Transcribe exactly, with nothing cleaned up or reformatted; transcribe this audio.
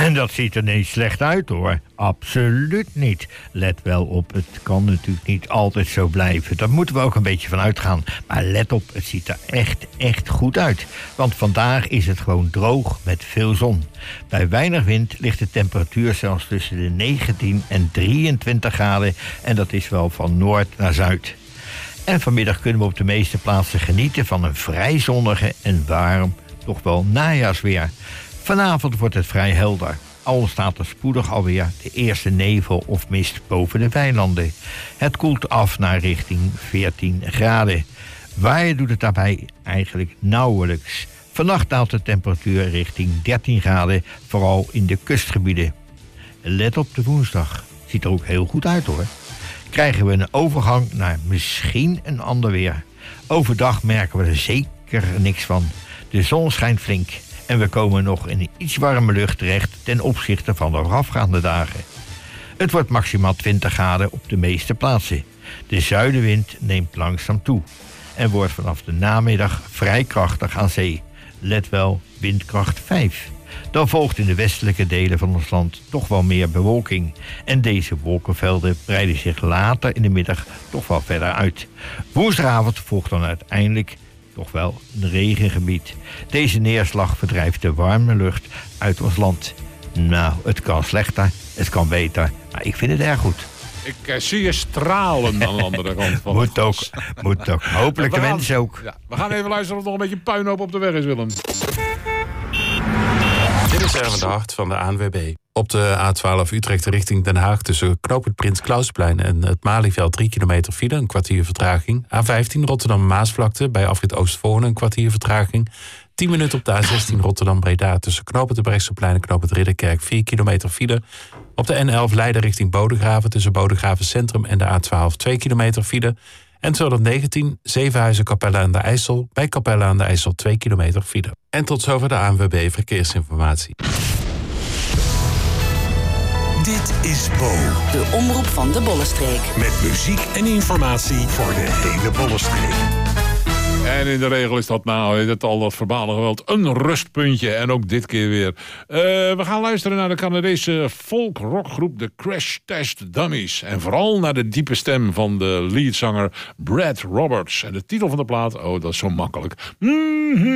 En dat ziet er niet slecht uit, hoor. Absoluut niet. Let wel op, het kan natuurlijk niet altijd zo blijven. Daar moeten we ook een beetje van uitgaan. Maar let op, het ziet er echt, echt goed uit. Want vandaag is het gewoon droog met veel zon. Bij weinig wind ligt de temperatuur zelfs tussen de negentien en drieëntwintig graden. En dat is wel van noord naar zuid. En vanmiddag kunnen we op de meeste plaatsen genieten van een vrij zonnige en warm, toch wel najaarsweer. Vanavond wordt het vrij helder. Al ontstaat er spoedig alweer de eerste nevel of mist boven de weilanden. Het koelt af naar richting veertien graden. Waaien doet het daarbij eigenlijk nauwelijks. Vannacht daalt de temperatuur richting dertien graden, vooral in de kustgebieden. Let op de woensdag. Ziet er ook heel goed uit, hoor. Krijgen we een overgang naar misschien een ander weer. Overdag merken we er zeker niks van. De zon schijnt flink en we komen nog in een iets warme lucht terecht ten opzichte van de voorafgaande dagen. Het wordt maximaal twintig graden op de meeste plaatsen. De zuidenwind neemt langzaam toe en wordt vanaf de namiddag vrij krachtig aan zee. Let wel, windkracht vijf. Dan volgt in de westelijke delen van ons land toch wel meer bewolking. En deze wolkenvelden breiden zich later in de middag toch wel verder uit. Woensdagavond volgt dan uiteindelijk toch wel een regengebied. Deze neerslag verdrijft de warme lucht uit ons land. Nou, het kan slechter, het kan beter, maar ik vind het erg goed. Ik uh, zie je stralen aan de andere kant van moet ook, moet ook. Hopelijk de mensen ook. Ja, we gaan even luisteren of er nog een beetje puinhoop op de weg is, Willem. Dit is Erwin de Hart van de A N W B. Op de A twaalf Utrecht richting Den Haag tussen knooppunt Prins Klausplein en het Malieveld drie kilometer file, een kwartier vertraging. A vijftien Rotterdam-Maasvlakte bij afrit Oostvoorne een kwartier vertraging. tien minuten op de A zestien Rotterdam-Breda tussen knooppunt de Brechtseplein en knooppunt Ridderkerk vier kilometer file. Op de N elf Leiden richting Bodegraven tussen Bodegraven Centrum en de A twaalf twee kilometer file. En tweehonderdnegentien Zevenhuizen Capelle aan de IJssel bij Capelle aan de IJssel twee kilometer file. En tot zover de A N W B Verkeersinformatie. Dit is Bo. De omroep van de Bollenstreek. Met muziek en informatie voor de hele Bollenstreek. En in de regel is dat nou, het al dat verbale geweld, een rustpuntje. En ook dit keer weer. Uh, we gaan luisteren naar de Canadese folk-rockgroep The Crash Test Dummies. En vooral naar de diepe stem van de leadzanger Brad Roberts. En de titel van de plaat, oh dat is zo makkelijk. Mm-hmm.